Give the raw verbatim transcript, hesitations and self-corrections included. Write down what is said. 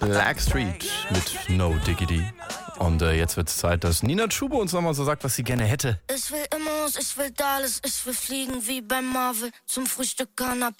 Blackstreet mit No Diggity. Und äh, jetzt wird es Zeit, dass Nina Chuba uns nochmal so sagt, was sie gerne hätte. Ich will Immos, ich will Dallas, ich will fliegen wie bei Marvel. Zum Frühstück Canapé